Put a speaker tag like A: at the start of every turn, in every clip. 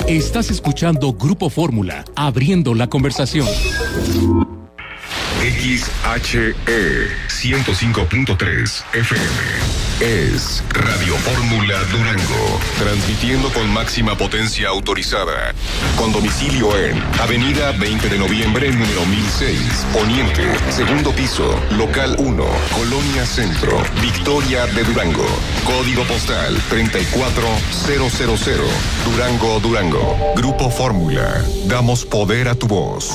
A: Estás escuchando Grupo Fórmula, abriendo la conversación.
B: XHE 105.3 FM es Radio Fórmula Durango, transmitiendo con máxima potencia autorizada, con domicilio en Avenida 20 de Noviembre, número 1006, Poniente, segundo piso, local 1, Colonia Centro, Victoria de Durango, código postal 34000, Durango, Durango. Grupo Fórmula, damos poder a tu voz.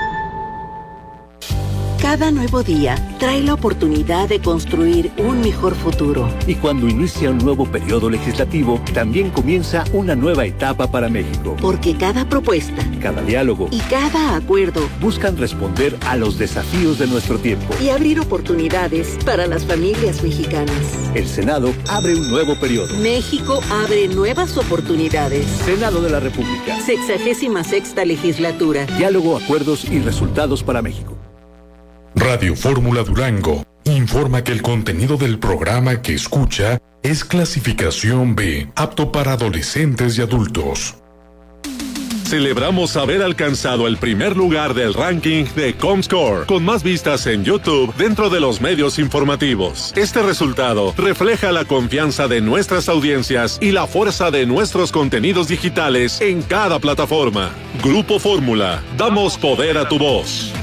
C: Cada nuevo día trae la oportunidad de construir un mejor futuro.
D: Y cuando inicia un nuevo periodo legislativo, también comienza una nueva etapa para México.
C: Porque cada propuesta,
D: cada diálogo
C: y cada acuerdo
D: buscan responder a los desafíos de nuestro tiempo
C: y abrir oportunidades para las familias mexicanas.
D: El Senado abre un nuevo periodo.
C: México abre nuevas oportunidades.
D: Senado de la República.
C: 66ª legislatura.
D: Diálogo, acuerdos y resultados para México.
B: Radio Fórmula Durango informa que el contenido del programa que escucha es clasificación B, apto para adolescentes y adultos.
E: Celebramos haber alcanzado el primer lugar del ranking de Comscore, con más vistas en YouTube dentro de los medios informativos. Este resultado refleja la confianza de nuestras audiencias y la fuerza de nuestros contenidos digitales en cada plataforma. Grupo Fórmula, damos poder a tu voz.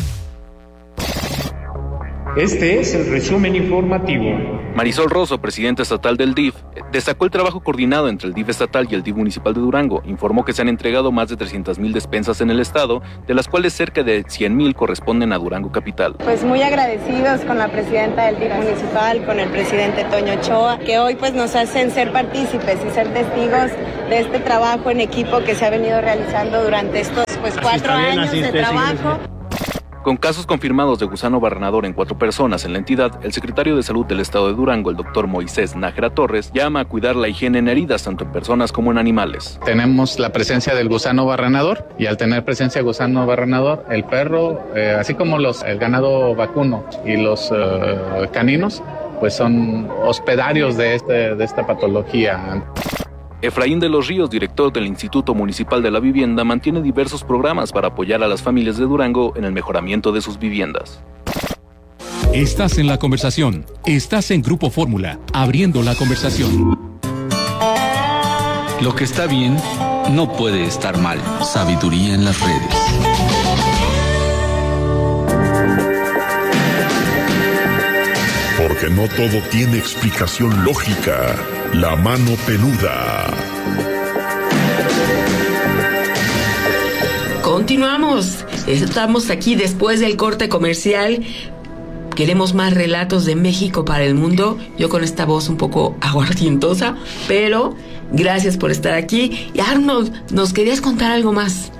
F: Este es el resumen informativo.
G: Marisol Rosso, presidenta estatal del DIF, destacó el trabajo coordinado entre el DIF estatal y el DIF municipal de Durango. Informó que se han entregado más de 300,000 despensas en el estado, de las cuales cerca de 100,000 corresponden a Durango capital.
H: Pues muy agradecidos con la presidenta del DIF municipal, con el presidente Toño Ochoa, que hoy pues nos hacen ser partícipes y ser testigos de este trabajo en equipo que se ha venido realizando durante estos 4 años de trabajo.
G: Con casos confirmados de gusano barrenador en 4 personas en la entidad, el secretario de Salud del Estado de Durango, el doctor Moisés Nájera Torres, llama a cuidar la higiene en heridas tanto en personas como en animales.
I: Tenemos la presencia del gusano barrenador y al tener presencia de gusano barrenador, el perro, así como el ganado vacuno y los caninos, pues son hospedarios de esta patología.
G: Efraín de los Ríos, director del Instituto Municipal de la Vivienda, mantiene diversos programas para apoyar a las familias de Durango en el mejoramiento de sus viviendas.
A: Estás en la conversación. Estás en Grupo Fórmula, abriendo la conversación.
J: Lo que está bien no puede estar mal. Sabiduría en las redes.
B: Porque no todo tiene explicación lógica. La mano peluda.
K: Continuamos. Estamos aquí después del corte comercial. Queremos más relatos de México para el mundo. Yo con esta voz un poco aguardientosa, pero gracias por estar aquí. Y Arnold, ¿nos querías contar algo más?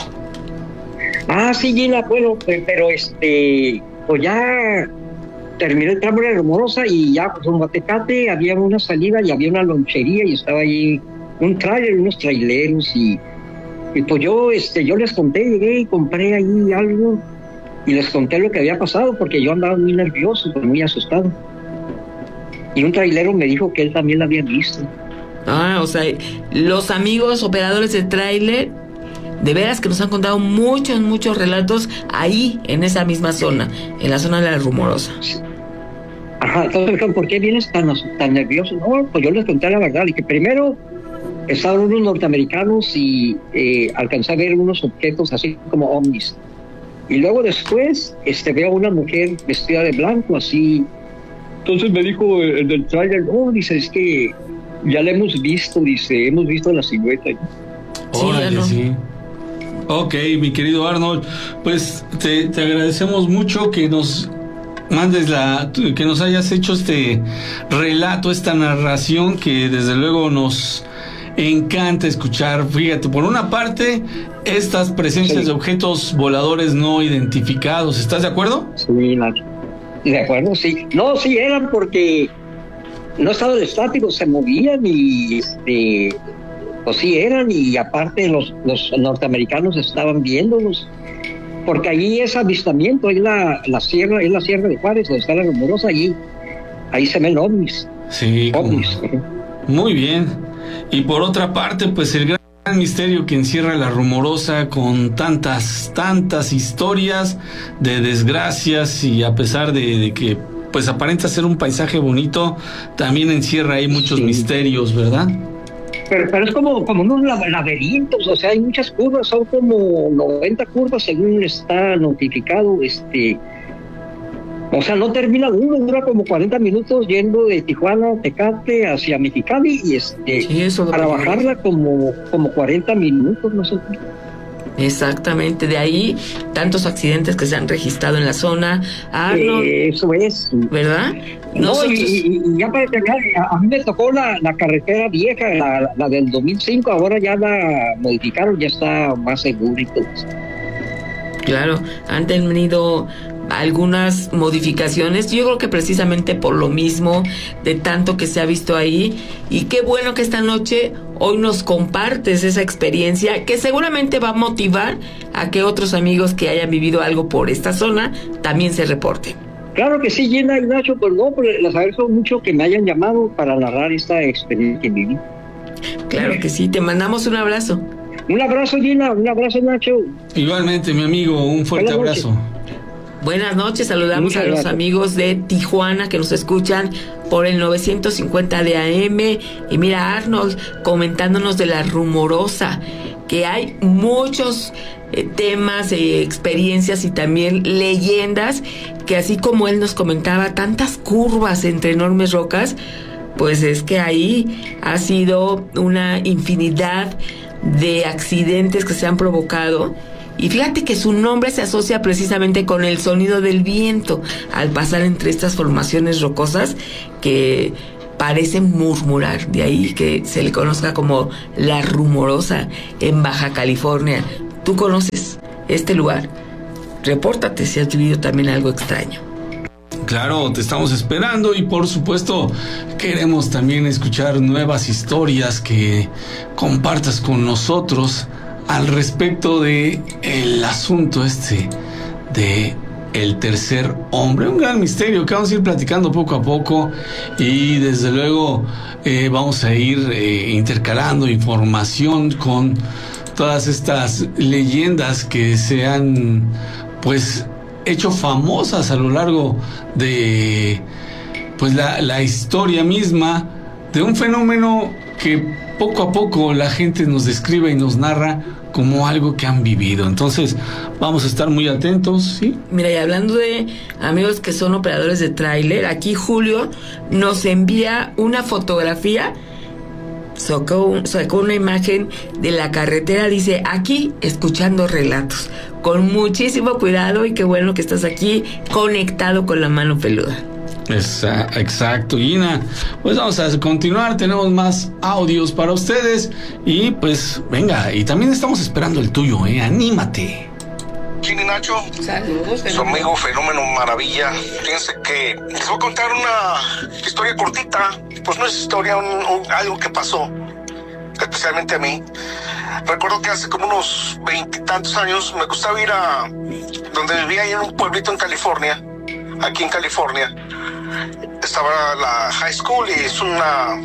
L: Sí, Gina, bueno, pero pues ya terminé el tramo de la Rumorosa y ya rumbo a Tecate había una salida y había una lonchería y estaba ahí un tráiler, unos traileros y pues yo les conté, llegué y compré ahí algo y les conté lo que había pasado porque yo andaba muy nervioso, pues muy asustado. Y un trailero me dijo que él también la había visto.
K: O sea, los amigos operadores de tráiler, de veras que nos han contado muchos relatos ahí, en esa misma zona, en la zona de la Rumorosa.
L: Ajá, entonces, ¿por qué vienes tan nervioso? No, pues yo les conté la verdad, y que primero estaban unos norteamericanos y alcancé a ver unos objetos así como ovnis. Y luego después veo a una mujer vestida de blanco, así. Entonces me dijo el del trailer, dice, es que ya la hemos visto, dice, hemos visto la silueta.
M: Sí. Ok, mi querido Arnold, pues te agradecemos mucho que nos mandes que nos hayas hecho este relato, esta narración que desde luego nos encanta escuchar. Fíjate, por una parte, estas presencias de objetos voladores no identificados, ¿estás de acuerdo?
L: Sí, de acuerdo, sí. No, sí eran porque no estaban estáticos, se movían y pues sí eran, y aparte los norteamericanos estaban viéndolos, porque allí es avistamiento, es la sierra de Juárez, donde está la Rumorosa, ahí se ven ovnis.
M: Sí, ovnis. Muy bien. Y por otra parte, pues el gran gran misterio que encierra La Rumorosa, con tantas historias de desgracias, y a pesar de que pues aparenta ser un paisaje bonito, también encierra ahí muchos misterios, ¿verdad?
L: Pero es como unos laberintos, o sea, hay muchas curvas, son como 90 curvas según está notificado, o sea, no termina uno, dura como 40 minutos yendo de Tijuana, Tecate, hacia Mexicali, y para bajarla como 40 minutos, no sé.
K: Exactamente, de ahí tantos accidentes que se han registrado en la zona. Arnold,
L: eso es,
K: ¿verdad?
L: No, y ya para terminar, a mí me tocó la carretera vieja, la del 2005, ahora ya la modificaron, ya está más seguro y todo.
K: Claro, han tenido algunas modificaciones, yo creo que precisamente por lo mismo, de tanto que se ha visto ahí, y qué bueno que esta noche hoy nos compartes esa experiencia que seguramente va a motivar a que otros amigos que hayan vivido algo por esta zona también se reporten.
L: Claro que sí, Gina y Nacho, pues no, pues les agradezco mucho que me hayan llamado para narrar esta experiencia que viví.
K: Claro que sí, te mandamos un abrazo.
L: Un abrazo, Gina, un abrazo, Nacho.
M: Igualmente, mi amigo, un fuerte abrazo.
K: Buenas noches, saludamos a los amigos de Tijuana que nos escuchan por el 950 de AM. Y mira, Arnold comentándonos de La Rumorosa, que hay muchos temas, experiencias y también leyendas, que así como él nos comentaba, tantas curvas entre enormes rocas, pues es que ahí ha sido una infinidad de accidentes que se han provocado. Y fíjate que su nombre se asocia precisamente con el sonido del viento al pasar entre estas formaciones rocosas que parecen murmurar, de ahí que se le conozca como La Rumorosa en Baja California. ¿Tú conoces este lugar? Repórtate si has vivido también algo extraño.
M: Claro, te estamos esperando, y por supuesto queremos también escuchar nuevas historias que compartas con nosotros al respecto de el asunto de el tercer hombre, un gran misterio que vamos a ir platicando poco a poco, y desde luego vamos a ir intercalando información con todas estas leyendas que se han pues hecho famosas a lo largo de pues la historia misma de un fenómeno que poco a poco la gente nos describe y nos narra como algo que han vivido. Entonces vamos a estar muy atentos, ¿sí?
K: Mira, y hablando de amigos que son operadores de tráiler, aquí Julio nos envía una fotografía, sacó una imagen de la carretera, dice, aquí escuchando relatos, con muchísimo cuidado, y qué bueno que estás aquí conectado con la mano peluda.
M: Exacto, Gina. Pues vamos a continuar, tenemos más audios para ustedes, y pues venga, y también estamos esperando el tuyo, anímate.
N: Gina y Nacho,
K: saludos,
N: su amigo Fenómeno Maravilla. Fíjense que les voy a contar una historia cortita, pues no es historia, algo que pasó, especialmente a mí. Recuerdo que hace como unos 20 y tantos años me gustaba ir a donde vivía, en un pueblito en California. Aquí en California estaba la high school, y es una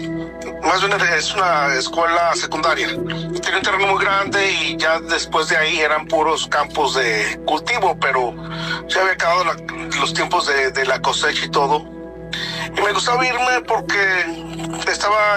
N: escuela secundaria. Tiene un terreno muy grande, y ya después de ahí eran puros campos de cultivo, pero se había acabado los tiempos de la cosecha y todo. Y me gustaba irme porque estaba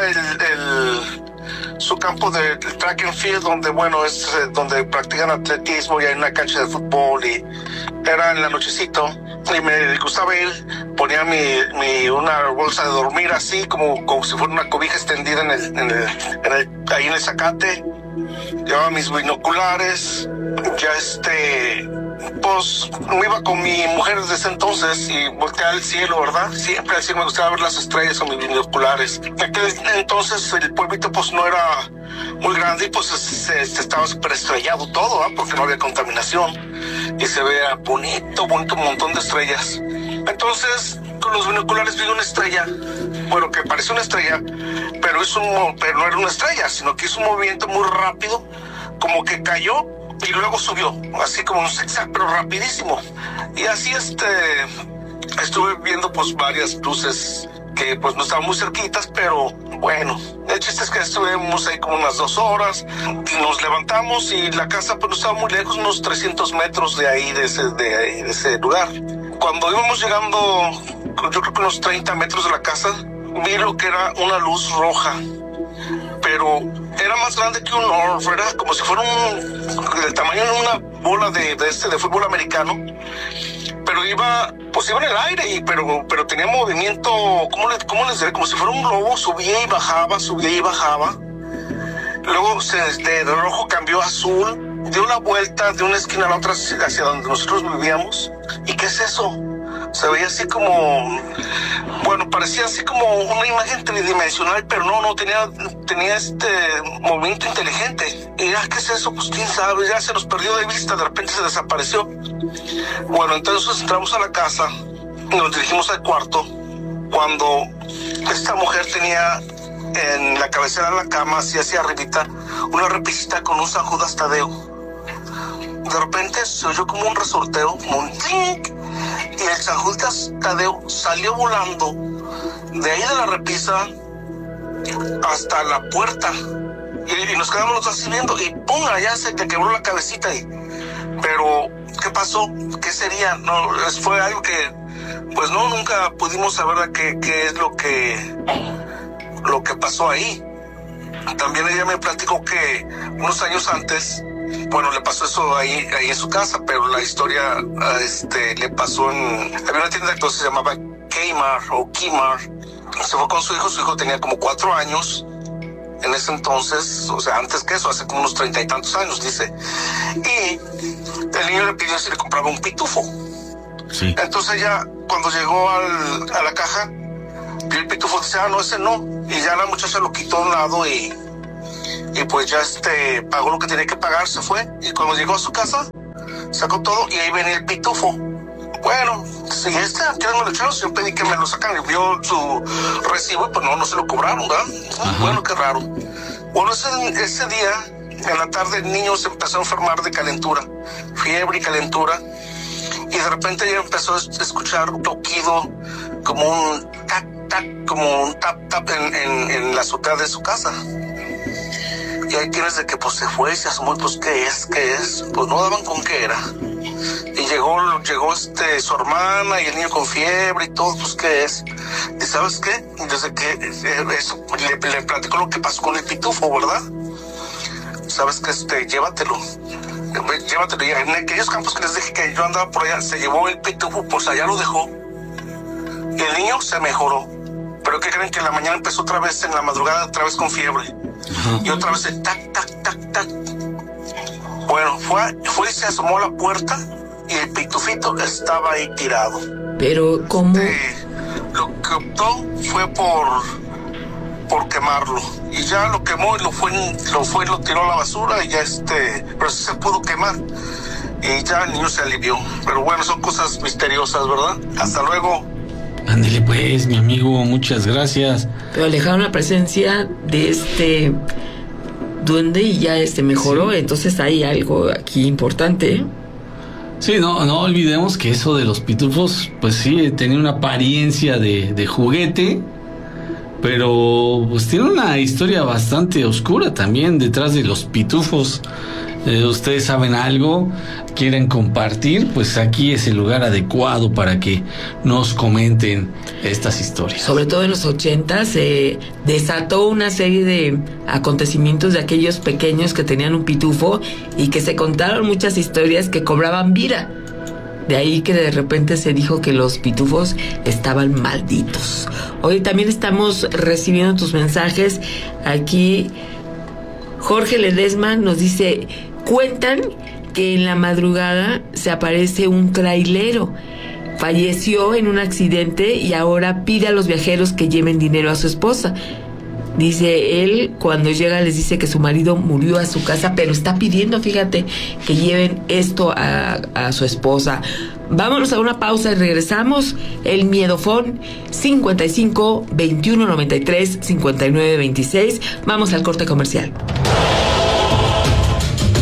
N: su campo de track and field, donde bueno, es donde practican atletismo, y hay una cancha de fútbol, y era en la nochecito, y me gustaba ir, ponía una bolsa de dormir así como si fuera una cobija extendida ahí en el zacate, llevaba mis binoculares, ya pues me iba con mi mujer desde ese entonces y volteaba al cielo, ¿verdad? Siempre así me gustaba ver las estrellas con mis binoculares. En aquel entonces el pueblito pues no era muy grande, y pues estaba súper estrellado todo, ¿verdad? Porque no había contaminación y se veía bonito, un montón de estrellas. Entonces con los binoculares vi una estrella, bueno, que parecía una estrella, pero no era una estrella, sino que hizo un movimiento muy rápido, como que cayó y luego subió, así como un zigzag, pero rapidísimo. Y así estuve viendo pues varias luces que pues no estaban muy cerquitas, pero bueno, el chiste es que estuvimos ahí como unas 2 horas y nos levantamos y la casa pues no estaba muy lejos, unos 300 metros de ahí, de ese lugar. Cuando íbamos llegando, yo creo que unos 30 metros de la casa, vi lo que era una luz roja, pero era más grande que un orb, era como si fuera del tamaño de una bola de fútbol americano, pero iba en el aire, pero tenía movimiento, ¿cómo les diré? Como si fuera un globo, subía y bajaba. Luego de rojo cambió a azul, dio una vuelta de una esquina a la otra hacia donde nosotros vivíamos. ¿Y qué es eso? Se veía así como, parecía así como una imagen tridimensional, pero no tenía este movimiento inteligente. Y ¿qué es eso? Pues quién sabe, ya se nos perdió de vista, de repente se desapareció. Bueno, entonces entramos a la casa, nos dirigimos al cuarto, cuando esta mujer tenía en la cabecera de la cama, así hacia arribita, una repisita con un San Judas Tadeo. De repente se oyó como un resorteo, como un ¡tink! Y el San Judas Tadeo salió volando de ahí de la repisa hasta la puerta. Y nos quedamos los dos así viendo, y ¡pum! Allá se te quebró la cabecita. Pero, ¿qué pasó? ¿Qué sería? No, fue algo que, pues no, nunca pudimos saber qué es lo que pasó ahí. También ella me platicó que unos años antes, le pasó eso ahí en su casa, pero la historia le pasó había una tienda que se llamaba Kmart o Kmart. Se fue con su hijo tenía como 4 años en ese entonces, o sea, antes que eso, hace como unos 30 y tantos años, dice. Y el niño le pidió si le compraba un pitufo. Sí. Entonces ella, cuando llegó a la caja, vio el pitufo, dice, no, ese no. Y ya la muchacha lo quitó a un lado y pues ya pagó lo que tenía que pagar, se fue. Y cuando llegó a su casa, sacó todo y ahí venía el pitufo. Bueno, si aquí me lo echaron, yo pedí que me lo sacan y vio su recibo, pues no se lo cobraron, ¿verdad? Bueno, qué raro. Bueno, ese día, en la tarde, el niño se empezó a enfermar de calentura, fiebre y calentura, y de repente ya empezó a escuchar un toquido, como un tac, tac, como un tap, tap en la azotea de su casa. Y ahí tienes de que pues se fue y se asomó, pues ¿qué es? Pues no daban con qué era. Y llegó su hermana y el niño con fiebre y todo, pues ¿qué es? ¿Y sabes qué? Desde que le platicó lo que pasó con el pitufo, ¿verdad? ¿Sabes qué? Llévatelo. Y en aquellos campos que les dije que yo andaba por allá, se llevó el pitufo, pues allá lo dejó. Y el niño se mejoró. Pero ¿qué creen? Que en la mañana empezó otra vez, en la madrugada, otra vez con fiebre. Y otra vez el tac, tac, tac, tac. Bueno, fue y se asomó a la puerta y el pitufito estaba ahí tirado.
K: Pero, ¿cómo?
N: Lo que optó fue por quemarlo. Y ya lo quemó y lo tiró a la basura y ya pero sí se pudo quemar. Y ya el niño se alivió. Pero bueno, son cosas misteriosas, ¿verdad? Hasta luego.
M: Ándele pues, mi amigo, muchas gracias.
K: Pero alejaron la presencia de duende y ya mejoró, sí. Entonces hay algo aquí importante, ¿eh?
M: Sí, no olvidemos que eso de los pitufos, pues sí, tenía una apariencia de juguete, pero pues tiene una historia bastante oscura también detrás de los pitufos. Ustedes saben algo, quieren compartir, pues aquí es el lugar adecuado para que nos comenten estas historias.
K: Sobre todo en los 80 se desató una serie de acontecimientos de aquellos pequeños que tenían un pitufo y que se contaron muchas historias que cobraban vida. De ahí que de repente se dijo que los pitufos estaban malditos. Hoy también estamos recibiendo tus mensajes. Aquí Jorge Ledesma nos dice: cuentan que en la madrugada se aparece un trailero. Falleció en un accidente y ahora pide a los viajeros que lleven dinero a su esposa. Dice él, cuando llega les dice que su marido murió a su casa, pero está pidiendo, fíjate, que lleven esto a su esposa. Vámonos a una pausa y regresamos. El Miedofón 55 21 93 59 26. Vamos al corte comercial.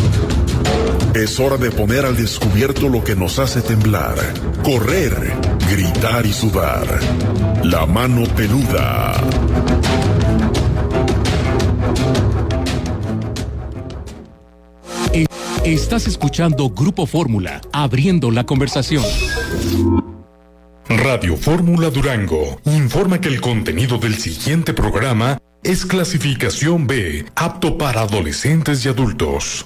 O: Es hora de poner al descubierto lo que nos hace temblar, correr,
B: gritar y sudar. La mano peluda.
A: Estás escuchando Grupo Fórmula, abriendo la conversación.
O: Radio Fórmula Durango informa que el contenido del siguiente programa es clasificación B, apto para adolescentes y adultos.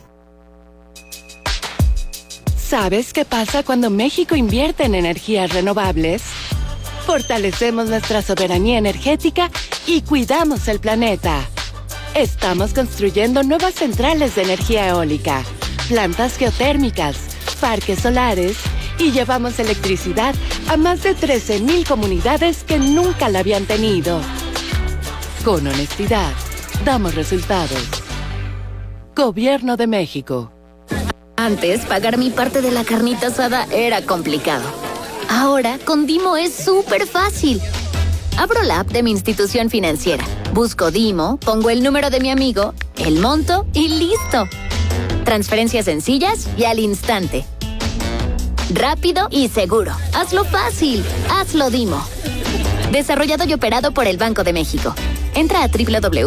P: ¿Sabes qué pasa cuando México invierte en energías renovables? Fortalecemos nuestra soberanía energética y cuidamos el planeta. Estamos construyendo nuevas centrales de energía eólica, plantas geotérmicas, parques solares y llevamos electricidad a más de 13,000 comunidades que nunca la habían tenido. Con honestidad, damos resultados. Gobierno de México.
Q: Antes, pagar mi parte de la carnita asada era complicado. Ahora, con Dimo es súper fácil. Abro la app de mi institución financiera, busco Dimo, pongo el número de mi amigo, el monto y ¡listo! Transferencias sencillas y al instante. Rápido y seguro. Hazlo fácil. Hazlo Dimo. Desarrollado y operado por el Banco de México. Entra a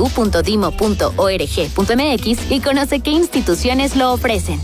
Q: www.dimo.org.mx y conoce qué instituciones lo ofrecen.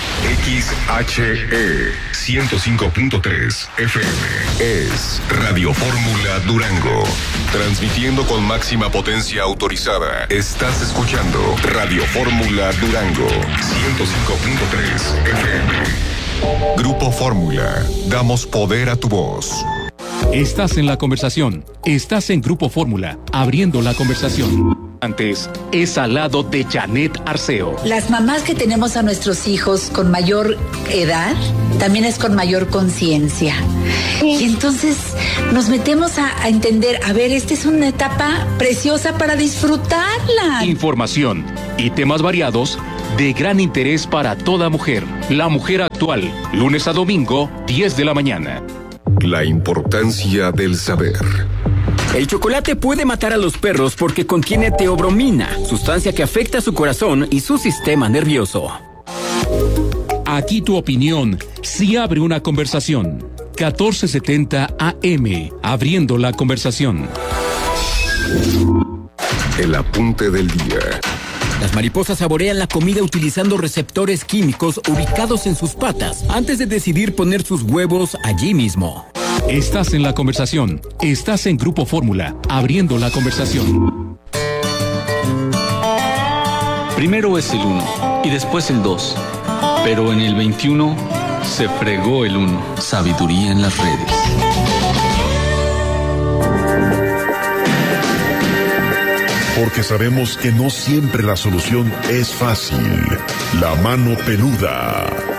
B: XHE 105.3 FM es Radio Fórmula Durango. Transmitiendo con máxima potencia autorizada. Estás escuchando Radio Fórmula Durango 105.3 FM. Grupo Fórmula. Damos poder a tu voz.
A: Estás en la conversación. Estás en Grupo Fórmula, abriendo la conversación. Antes es al lado de Janet Arceo.
R: Las mamás que tenemos a nuestros hijos con mayor edad, también es con mayor conciencia. Y entonces nos metemos a entender, a ver, esta es una etapa preciosa para disfrutarla.
A: Información y temas variados de gran interés para toda mujer. La mujer actual, lunes a domingo, 10 de la mañana.
B: La importancia del saber.
S: El chocolate puede matar a los perros porque contiene teobromina, sustancia que afecta su corazón y su sistema nervioso.
A: Aquí tu opinión sí abre una conversación. 1470 AM, abriendo la conversación.
B: El apunte del día.
S: Las mariposas saborean la comida utilizando receptores químicos ubicados en sus patas antes de decidir poner sus huevos allí mismo.
A: Estás en la conversación. Estás en Grupo Fórmula, abriendo la conversación.
J: Primero es el 1 y después el 2. Pero en el 21 se fregó el 1. Sabiduría en las redes.
B: Porque sabemos que no siempre la solución es fácil. La mano peluda.